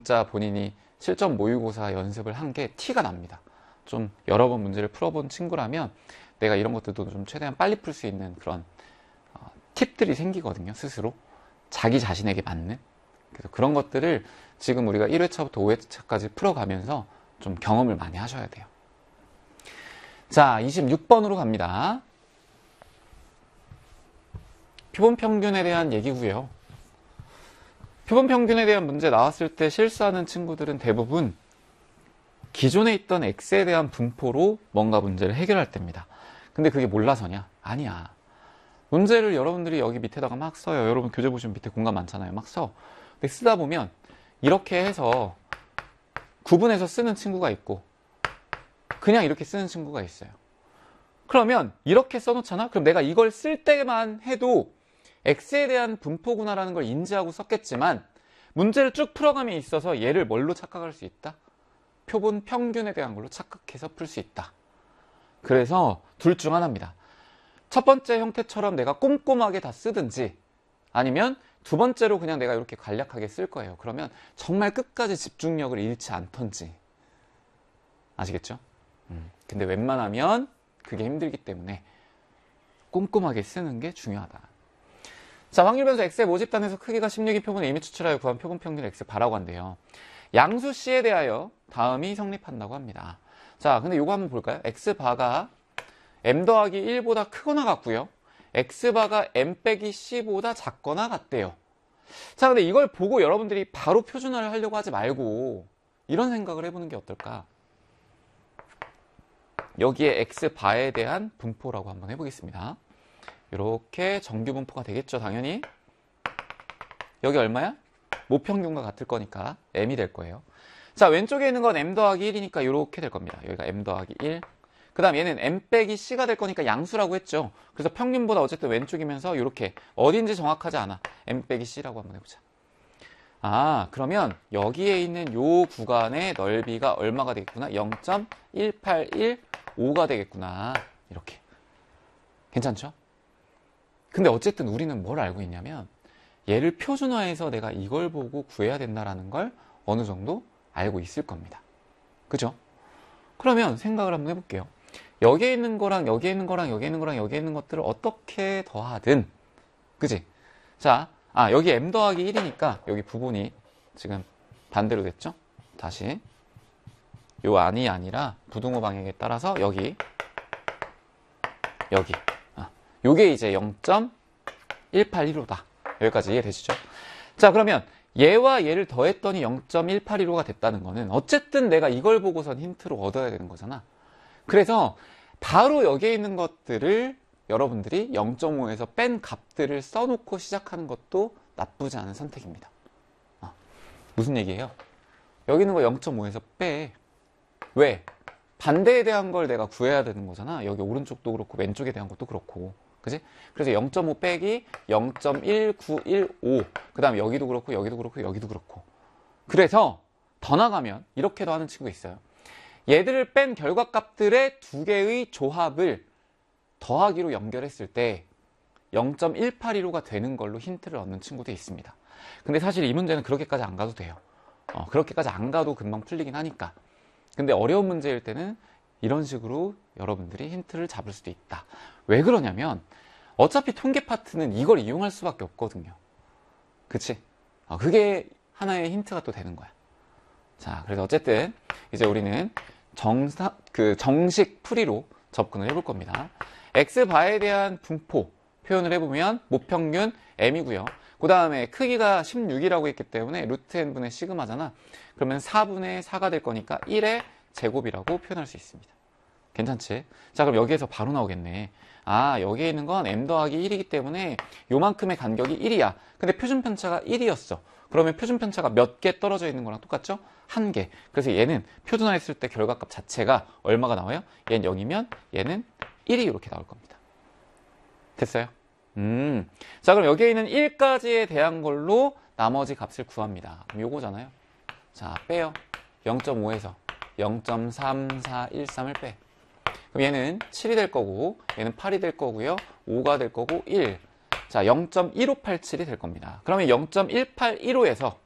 진짜 본인이 실전 모의고사 연습을 한 게 티가 납니다. 좀 여러 번 문제를 풀어본 친구라면 내가 이런 것들도 좀 최대한 빨리 풀 수 있는 그런 팁들이 생기거든요. 스스로 자기 자신에게 맞는. 그래서 그런 것들을 지금 우리가 1회차부터 5회차까지 풀어가면서 좀 경험을 많이 하셔야 돼요. 자, 26번으로 갑니다. 표본 평균에 대한 얘기고요. 표본 평균에 대한 문제 나왔을 때 실수하는 친구들은 대부분 기존에 있던 x에 대한 분포로 뭔가 문제를 해결할 때입니다. 근데 그게 몰라서냐? 아니야. 문제를 여러분들이 여기 밑에다가 막 써요. 여러분 교재 보시면 밑에 공간 많잖아요. 막 써. 근데 쓰다 보면 이렇게 해서 구분해서 쓰는 친구가 있고 그냥 이렇게 쓰는 친구가 있어요. 그러면 이렇게 써놓잖아? 그럼 내가 이걸 쓸 때만 해도 x에 대한 분포구나라는 걸 인지하고 썼겠지만 문제를 쭉 풀어감에 있어서 얘를 뭘로 착각할 수 있다? 표본 평균에 대한 걸로 착각해서 풀 수 있다. 그래서 둘 중 하나입니다. 첫 번째 형태처럼 내가 꼼꼼하게 다 쓰든지 아니면 두 번째로 그냥 내가 이렇게 간략하게 쓸 거예요. 그러면 정말 끝까지 집중력을 잃지 않던지. 아시겠죠? 근데 웬만하면 그게 힘들기 때문에 꼼꼼하게 쓰는 게 중요하다. 자, 확률 변수 x의 모집단에서 크기가 16인 표본을 이미 추출하여 구한 표본 평균 x 바라고 한대요. 양수 c에 대하여 다음이 성립한다고 합니다. 자, 근데 요거 한번 볼까요? x바가 m 더하기 1보다 크거나 같고요. x바가 m 빼기 c보다 작거나 같대요. 자, 근데 이걸 보고 여러분들이 바로 표준화를 하려고 하지 말고 이런 생각을 해보는 게 어떨까? 여기에 x바에 대한 분포라고 한번 해보겠습니다. 이렇게 정규 분포가 되겠죠, 당연히. 여기 얼마야? 모평균과 같을 거니까 m이 될 거예요. 자, 왼쪽에 있는 건 m 더하기 1이니까 이렇게 될 겁니다. 여기가 m 더하기 1. 그 다음 얘는 m 빼기 c가 될 거니까 양수라고 했죠. 그래서 평균보다 어쨌든 왼쪽이면서 이렇게 어딘지 정확하지 않아. m 빼기 c라고 한번 해보자. 아, 그러면 여기에 있는 요 구간의 넓이가 얼마가 되겠구나? 0.1815가 되겠구나. 이렇게. 괜찮죠? 근데 어쨌든 우리는 뭘 알고 있냐면 얘를 표준화해서 내가 이걸 보고 구해야 된다라는 걸 어느 정도 알고 있을 겁니다. 그죠? 그러면 생각을 한번 해볼게요. 여기에 있는 거랑 여기에 있는 거랑 여기에 있는 거랑 여기에 있는 것들을 어떻게 더하든 그지? 자, 여기 m 더하기 1이니까 여기 부분이 지금 반대로 됐죠? 다시 요 안이 아니라 부등호 방향에 따라서 여기 요게 이제 0.181호다. 여기까지 이해되시죠? 자, 그러면 얘와 얘를 더했더니 0.181호가 됐다는 거는 어쨌든 내가 이걸 보고선 힌트로 얻어야 되는 거잖아. 그래서 바로 여기에 있는 것들을 여러분들이 0.5에서 뺀 값들을 써놓고 시작하는 것도 나쁘지 않은 선택입니다. 무슨 얘기예요? 여기 있는 거 0.5에서 빼. 왜? 반대에 대한 걸 내가 구해야 되는 거잖아. 여기 오른쪽도 그렇고 왼쪽에 대한 것도 그렇고. 그지? 그래서 0.5 빼기 0.1915. 그 다음에 여기도 그렇고 여기도 그렇고 여기도 그렇고. 그래서 더 나가면 이렇게도 하는 친구가 있어요. 얘들을 뺀 결과값들의 두 개의 조합을 더하기로 연결했을 때 0.181호가 되는 걸로 힌트를 얻는 친구도 있습니다. 근데 사실 이 문제는 그렇게까지 안 가도 돼요. 그렇게까지 안 가도 금방 풀리긴 하니까. 근데 어려운 문제일 때는 이런 식으로 여러분들이 힌트를 잡을 수도 있다. 왜 그러냐면 어차피 통계 파트는 이걸 이용할 수밖에 없거든요. 그치? 그게 하나의 힌트가 또 되는 거야. 자, 그래서 어쨌든 이제 우리는 정식 풀이로 접근을 해볼 겁니다. x바에 대한 분포 표현을 해보면 모평균 m이고요. 그 다음에 크기가 16이라고 했기 때문에 루트 n분의 시그마잖아. 그러면 4분의 4가 될 거니까 1의 제곱이라고 표현할 수 있습니다. 괜찮지? 자, 그럼 여기에서 바로 나오겠네. 여기에 있는 건 m 더하기 1이기 때문에 요만큼의 간격이 1이야. 근데 표준 편차가 1이었어. 그러면 표준 편차가 몇 개 떨어져 있는 거랑 똑같죠? 1개. 그래서 얘는 표준화했을 때 결과값 자체가 얼마가 나와요? 얘는 0이면 얘는 1이 이렇게 나올 겁니다. 됐어요? 자, 그럼 여기에 있는 1까지에 대한 걸로 나머지 값을 구합니다. 그럼 요거잖아요. 자, 빼요. 0.5에서 0.3413을 빼. 그럼 얘는 7이 될 거고 얘는 8이 될 거고요. 5가 될 거고 1. 자, 0.1587이 될 겁니다. 그러면 0.181호에서